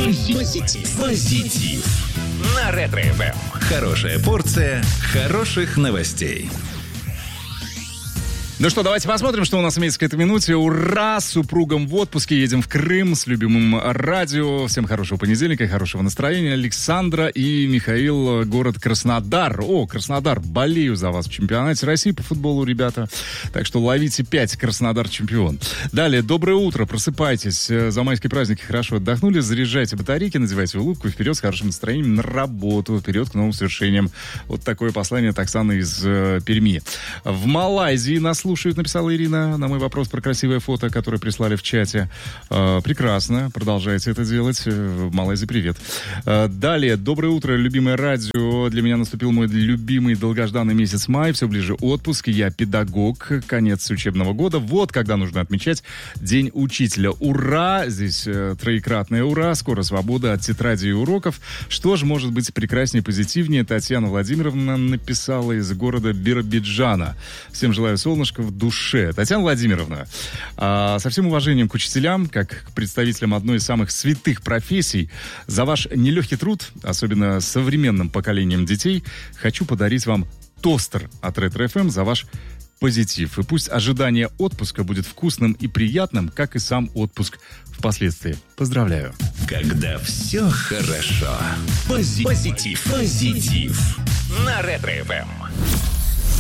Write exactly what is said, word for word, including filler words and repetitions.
Позитив. Позитив. На Ретро-эф эм. Хорошая порция хороших новостей. Ну что, давайте посмотрим, что у нас имеется к этой минуте. Ура! С супругом в отпуске. Едем в Крым с любимым радио. Всем хорошего понедельника и хорошего настроения. Александра и Михаил, город Краснодар. О, Краснодар, болею за вас в чемпионате России по футболу, ребята. Так что ловите пять, Краснодар чемпион. Далее, доброе утро, просыпайтесь. За майские праздники хорошо отдохнули. Заряжайте батарейки, надевайте улыбку. Вперед с хорошим настроением на работу. Вперед к новым свершениям. Вот такое послание от Оксаны из э, Перми. В Малайзии нас слушают. Слушают, написала Ирина на мой вопрос про красивое фото, которое прислали в чате. Э, прекрасно, продолжайте это делать. В Малайзии привет. Э, далее, доброе утро, любимое радио. Для меня наступил мой любимый долгожданный месяц май. Все ближе отпуск. Я педагог. Конец учебного года. Вот когда нужно отмечать День учителя. Ура! Здесь э, троекратное ура. Скоро свобода от тетради и уроков. Что же может быть прекраснее, позитивнее? Татьяна Владимировна написала из города Биробиджана. Всем желаю солнышка в душе. Татьяна Владимировна, а, со всем уважением к учителям, как к представителям одной из самых святых профессий, за ваш нелегкий труд, особенно современным поколением детей, хочу подарить вам тостер от Ретро-эф эм за ваш позитив. И пусть ожидание отпуска будет вкусным и приятным, как и сам отпуск впоследствии. Поздравляю. Когда все хорошо. Пози- Позитив. Позитив. На Ретро-эф эм.